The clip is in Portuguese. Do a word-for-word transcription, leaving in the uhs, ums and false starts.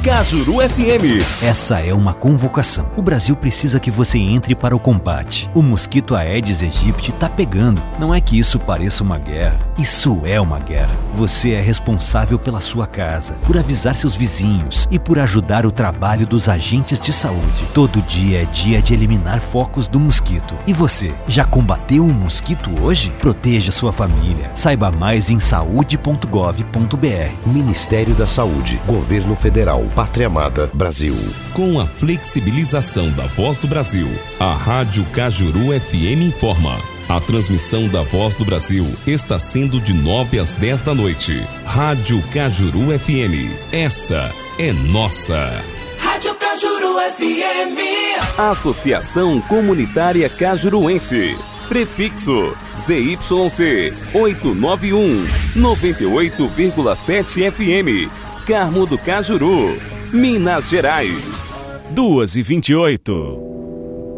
Cajuru F M. Essa é uma convocação. O Brasil precisa que você entre para o combate. O mosquito Aedes aegypti tá pegando. Não é que isso pareça uma guerra. Isso é uma guerra. Você é responsável pela sua casa, por avisar seus vizinhos e por ajudar o trabalho dos agentes de saúde. Todo dia é dia de eliminar focos do mosquito. E você, já combateu o mosquito hoje? Proteja sua família. Saiba mais em saúde ponto gov ponto br. Ministério da Saúde, Governo Federal, Pátria Amada, Brasil. Com a flexibilização da Voz do Brasil, a Rádio Cajuru F M informa. A transmissão da Voz do Brasil está sendo de nove às dez da noite. Rádio Cajuru F M. Essa é nossa. Rádio Cajuru F M. Associação Comunitária Cajuruense. Prefixo Z Y C oitocentos e noventa e um, noventa e oito vírgula sete F M. Carmo do Cajuru, Minas Gerais. duas e vinte e oito.